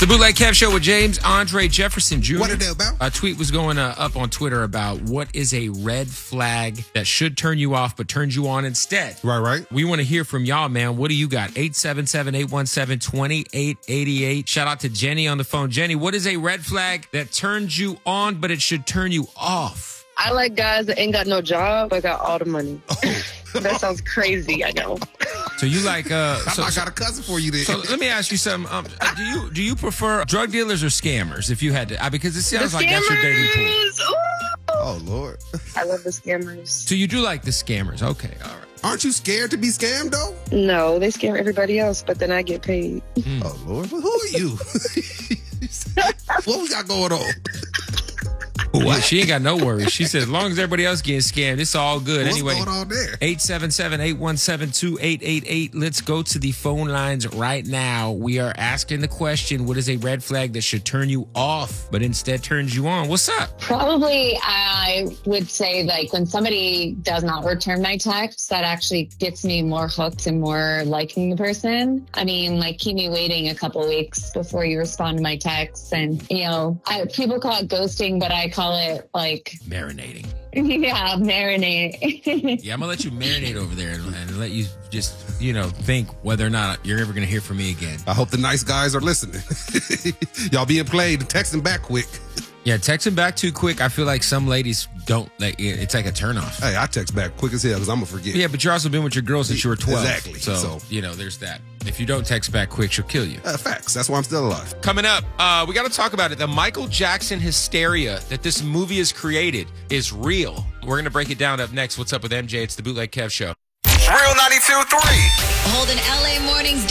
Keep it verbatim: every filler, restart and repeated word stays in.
the Bootleg Kev Show with James Andre Jefferson Junior What it do, Bill? A tweet was going uh, up on Twitter about what is a red flag that should turn you off but turns you on instead. Right, right. We want to hear from y'all, man. What do you got? eight seven seven, eight one seven, two eight eight eight. Shout out to Jenny on the phone. Jenny, what is a red flag that turns you on but it should turn you off? I like guys that ain't got no job but got all the money. That sounds crazy, I know. So you like uh so, I got a cousin for you then. So let me ask you something. Um, do you do you prefer drug dealers or scammers if you had to? Uh, because it sounds The like that's your dating pool. Ooh. Oh, Lord. I love the scammers. So you do like the scammers. Okay, all right. Aren't you scared to be scammed, though? No, they scam everybody else, but then I get paid. Mm. Oh, Lord. Well, who are you? What we got going on? Well, she ain't got no worries. She said as long as everybody else getting scammed, it's all good. What's Anyway, going on there? eight seven seven, eight one seven, two eight eight eight. Let's go to the phone lines right now. We are asking the question, what is a red flag that should turn you off, but instead turns you on? What's up? Probably I would say like when somebody does not return my text, that actually gets me more hooked and more liking the person. I mean, like keep me waiting a couple weeks before you respond to my texts. And, you know, I, people call it ghosting, but I call it like Marinating. yeah, marinate. Yeah, I'm gonna let you marinate over there and, and let you just, you know, think whether or not you're ever gonna hear from me again. I hope the nice guys are listening. Y'all being played, texting back quick. Yeah, texting back too quick. I feel like some ladies don't. Like it's like a turnoff. Hey, I text back quick as hell because I'm gonna forget. Yeah, but you're also been with your girl since you were twelve. Exactly. So, So- you know, there's that. If you don't text back quick, she'll kill you. Uh, facts. That's why I'm still alive. Coming up, uh, we got to talk about it. The Michael Jackson hysteria that this movie has created is real. We're going to break it down up next. What's up with M J? It's the Bootleg Kev Show. Real ninety-two point three. Holding L A mornings